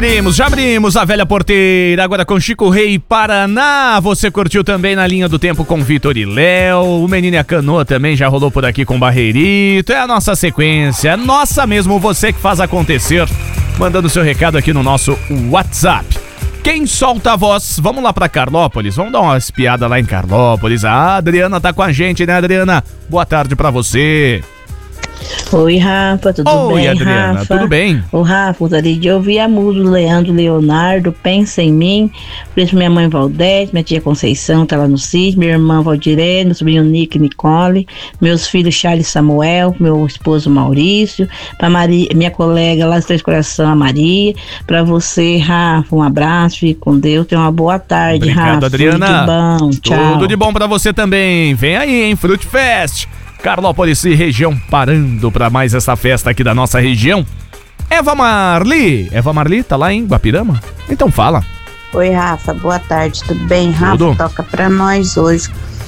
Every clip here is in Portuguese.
Já abrimos a velha porteira, agora com Chico Rei Paraná. Você curtiu também na linha do tempo com Vitor e Léo. O Menino e a Canoa também já rolou por aqui com Barreirito. É a nossa sequência, é nossa mesmo, você que faz acontecer. Mandando seu recado aqui no nosso WhatsApp. Quem solta a voz? Vamos lá pra Carlópolis, vamos dar uma espiada lá em Carlópolis. A Adriana tá com a gente, né, Adriana? Boa tarde pra você. Oi, Rafa, tudo bem? Oi, Adriana, Rafa? tudo bem? Ô, Rafa, gostaria de ouvir a música do Leandro Leonardo, Pensa em Mim. Por isso, minha mãe Valdete, minha tia Conceição tá lá no sítio, minha irmã Valdirene, meu sobrinho Nick e Nicole, meus filhos Charles e Samuel, meu esposo Maurício, pra Maria, minha colega lá do Três Coração, a Maria. Pra você, Rafa, um abraço, fique com Deus, tenha uma boa tarde. Obrigado, Rafa. Adriana. Tudo de bom, tchau. Tudo de bom pra você também. Vem aí, hein, Fruit Fest. Carlópolis e região parando pra mais essa festa aqui da nossa região. Eva Marli, tá lá em Guapirama? Então fala. Oi, Rafa, boa tarde, tudo bem? Tudo. Rafa, toca pra nós hoje.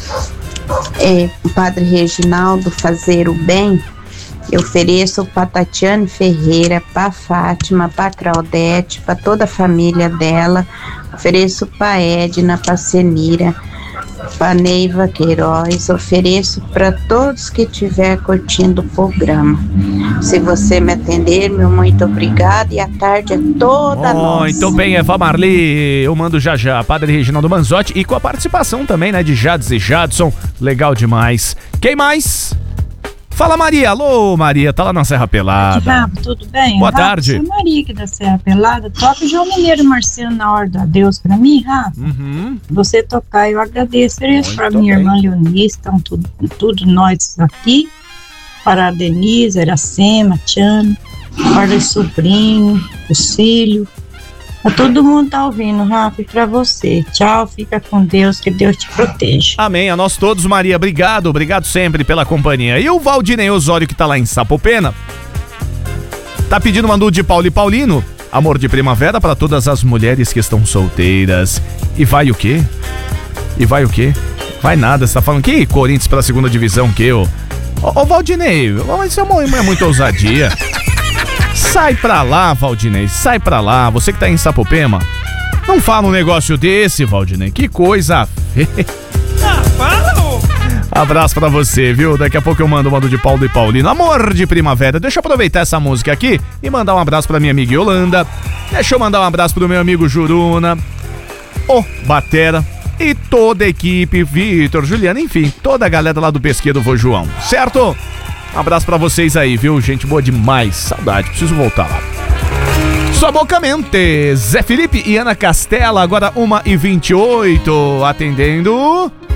O Padre Reginaldo, Fazer o Bem. Eu ofereço pra Tatiane Ferreira, pra Fátima, pra Claudete, pra toda a família dela. Ofereço pra Edna, pra Senira, pra Neiva Queiroz. Ofereço para todos que estiver curtindo o programa. Se você me atender, meu muito obrigado, e a tarde é toda nossa. Então bem, Eva Marli, eu mando já, Padre Reginaldo Manzotti, e com a participação também, né, de Jades e Jadson, legal demais. Quem mais? Fala, Maria. Alô, Maria, tá lá na Serra Pelada. Rafa, tudo bem? Boa Rafa, tarde. sou Maria aqui da Serra Pelada. Toca João Mineiro Marciano na hora do adeus pra mim, Rafa. Você tocar, eu agradeço. Isso pra minha irmã Leonice, estão tudo nós aqui. Para a Denise, Iracema, Tiana, para o sobrinho, o Cílio. Todo mundo tá ouvindo, Rafa, e pra você. Tchau, fica com Deus, que Deus te proteja. Amém, a nós todos, Maria, obrigado sempre pela companhia. E o Valdinei Osório, que tá lá em Sapopena, tá pedindo uma nude de Paulo e Paulino, amor de primavera pra todas as mulheres que estão solteiras. E vai o quê? Vai nada, você tá falando que Corinthians pra segunda divisão, que ô Valdinei, mas isso é muita ousadia. Sai pra lá, Valdinei, sai pra lá. Você que tá em Sapopema, não fala um negócio desse, Valdinei. Que coisa feia. Abraço pra você, viu? Daqui a pouco eu mando de Paulo e Paulino, amor de primavera. Deixa eu aproveitar essa música aqui e mandar um abraço pra minha amiga Yolanda. Deixa eu mandar um abraço pro meu amigo Juruna, o Batera e toda a equipe, Vitor, Juliana, enfim, toda a galera lá do Pesqueiro Vô João, certo? Um abraço pra vocês aí, viu? Gente boa demais. Saudade, preciso voltar lá. Sua boca mente. Zé Felipe e Ana Castela, agora 1h28. Atendendo.